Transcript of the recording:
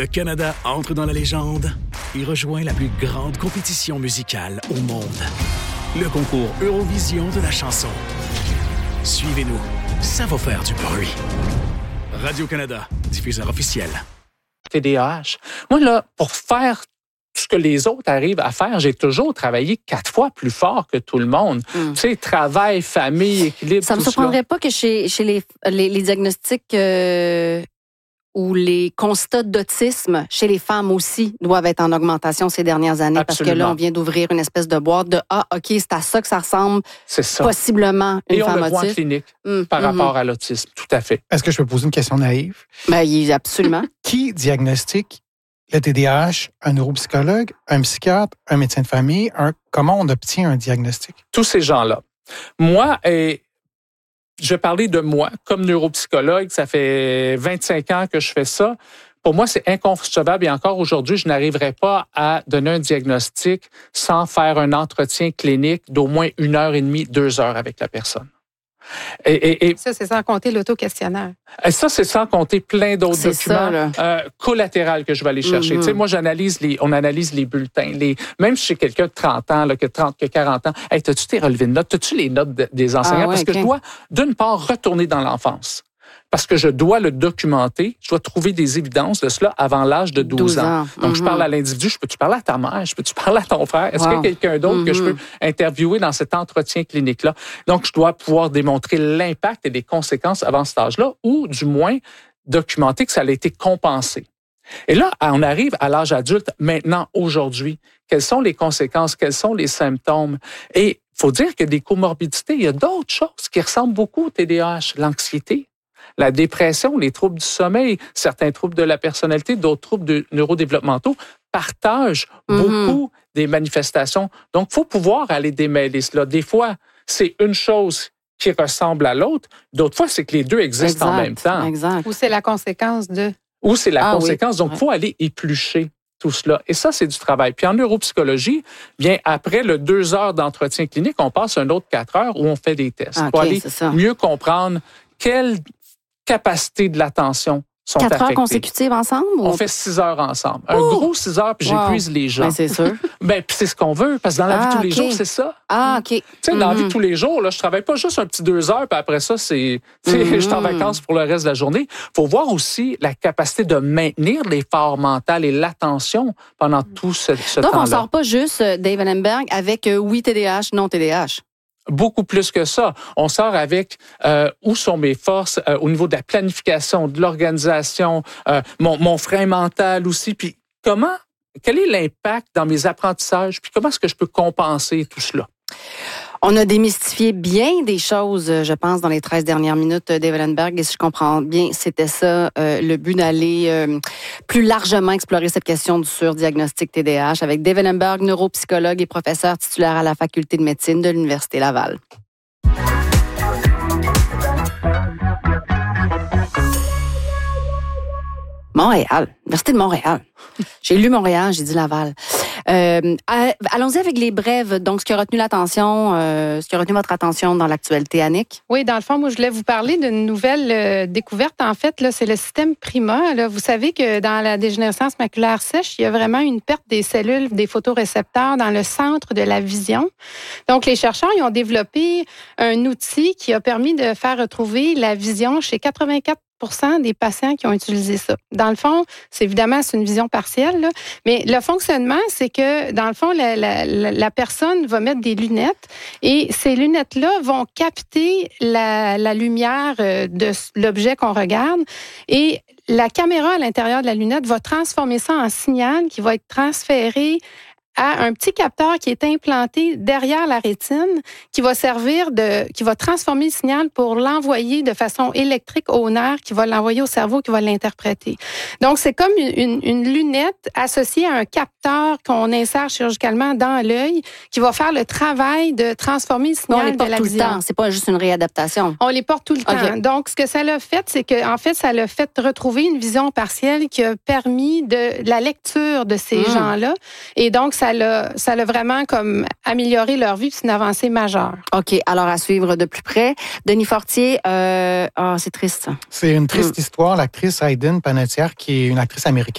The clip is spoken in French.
Le Canada entre dans la légende et rejoint la plus grande compétition musicale au monde. Le concours Eurovision de la chanson. Suivez-nous, ça va faire du bruit. Radio-Canada, diffuseur officiel. TDAH. Moi, là, pour faire ce que les autres arrivent à faire, j'ai toujours travaillé 4 fois plus fort que tout le monde. Tu sais, travail, famille, équilibre, ça me surprendrait pas que chez les diagnostics ou les constats d'autisme chez les femmes aussi doivent être en augmentation ces dernières années. Absolument. Parce que là, on vient d'ouvrir une espèce de boîte de « Ah, OK, c'est à ça que ça ressemble possiblement une femme autiste. » Et on le voit en clinique par rapport à l'autisme, tout à fait. Est-ce que je peux poser une question naïve? Ben, absolument. Qui diagnostique le TDAH? Un neuropsychologue, un psychiatre, un médecin de famille? Comment on obtient un diagnostic? Tous ces gens-là. Moi, je vais parler de moi comme neuropsychologue. Ça fait 25 ans que je fais ça. Pour moi, c'est inconcevable et encore aujourd'hui, je n'arriverai pas à donner un diagnostic sans faire un entretien clinique d'au moins 1h30, 2 heures avec la personne. Et ça, c'est sans compter l'auto-questionnaire. Ça, c'est sans compter plein d'autres documents collatéraux que je vais aller chercher. Tu sais, moi, on analyse les bulletins. Même si j'ai quelqu'un de 30 ans, que 40 ans, hey, t'as-tu tes relevés de notes? T'as-tu les notes des enseignants? Parce que je dois, d'une part, retourner dans l'enfance. Parce que je dois le documenter, je dois trouver des évidences de cela avant l'âge de 12 ans. Donc, je parle à l'individu, peux-tu parler à ta mère, peux-tu parler à ton frère? Est-ce qu'il y a quelqu'un d'autre que je peux interviewer dans cet entretien clinique-là? Donc, je dois pouvoir démontrer l'impact et les conséquences avant cet âge-là, ou du moins documenter que ça a été compensé. Et là, on arrive à l'âge adulte, maintenant, aujourd'hui. Quelles sont les conséquences? Quels sont les symptômes? Et il faut dire qu'il y a des comorbidités. Il y a d'autres choses qui ressemblent beaucoup au TDAH. L'anxiété, la dépression, les troubles du sommeil, certains troubles de la personnalité, d'autres troubles neurodéveloppementaux partagent beaucoup des manifestations. Donc, il faut pouvoir aller démêler cela. Des fois, c'est une chose qui ressemble à l'autre. D'autres fois, c'est que les deux existent en même temps. Exact. Ou c'est la conséquence de... Ou c'est la conséquence. Donc, il faut aller éplucher tout cela. Et ça, c'est du travail. Puis en neuropsychologie, bien après le 2 heures d'entretien clinique, on passe un autre 4 heures où on fait des tests pour aller mieux comprendre quelle capacité de l'attention sont 4 affectées. 4 heures consécutives ensemble? On fait 6 heures ensemble. Un gros 6 heures, puis j'épuise les gens. Ben, c'est sûr. Puis c'est ce qu'on veut, parce que dans la vie de tous les jours, c'est ça. OK. Tu sais, dans la vie de tous les jours, là, je travaille pas juste un petit 2 heures, puis après ça, je suis en vacances pour le reste de la journée. Il faut voir aussi la capacité de maintenir l'effort mental et l'attention pendant tout ce temps-là. Donc, on sort pas juste Dave Ellenberg avec oui TDAH, non TDAH. Beaucoup plus que ça. On sort avec où sont mes forces au niveau de la planification, de l'organisation, mon frein mental aussi. Puis quel est l'impact dans mes apprentissages? Puis comment est-ce que je peux compenser tout cela? On a démystifié bien des choses, je pense, dans les 13 dernières minutes Dave Ellenberg. Et si je comprends bien, c'était ça le but d'aller plus largement explorer cette question du surdiagnostic TDAH avec Dave Ellenberg, neuropsychologue et professeur titulaire à la Faculté de médecine de l'Université Laval. Montréal, Université de Montréal. J'ai lu Montréal, j'ai dit Laval. Allons-y avec les brèves. Donc, ce qui a retenu votre attention dans l'actualité, Annick? Oui, dans le fond, moi, je voulais vous parler d'une nouvelle découverte. En fait, là, c'est le système PRIMA. Là, vous savez que dans la dégénérescence maculaire sèche, il y a vraiment une perte des cellules, des photorécepteurs dans le centre de la vision. Donc, les chercheurs, ils ont développé un outil qui a permis de faire retrouver la vision chez 84% des patients qui ont utilisé ça. Dans le fond, c'est une vision partielle, là, mais le fonctionnement, c'est que, dans le fond, la personne va mettre des lunettes et ces lunettes-là vont capter la lumière de l'objet qu'on regarde et la caméra à l'intérieur de la lunette va transformer ça en signal qui va être transféré à un petit capteur qui est implanté derrière la rétine, qui va transformer le signal pour l'envoyer de façon électrique au nerf, qui va l'envoyer au cerveau, qui va l'interpréter. Donc, c'est comme une lunette associée à un capteur qu'on insère chirurgicalement dans l'œil, qui va faire le travail de transformer le signal de la vision. On les porte tout le temps, c'est pas juste une réadaptation. On les porte tout le temps. Donc, ce que ça l'a fait, c'est que, en fait, ça l'a fait retrouver une vision partielle qui a permis de la lecture de ces gens-là. Et donc, ça l'a vraiment comme amélioré leur vie, c'est une avancée majeure. OK, alors à suivre de plus près. Denis Fortier, c'est triste. C'est une triste histoire. L'actrice Hayden Panettiere, qui est une actrice américaine,